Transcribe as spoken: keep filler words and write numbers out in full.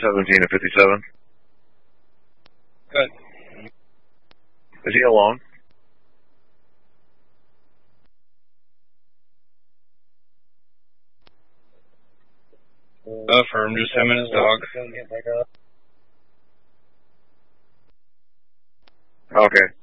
seventeen to fifty-seven. Good. Is he alone? Affirm, just him and his dog. Okay.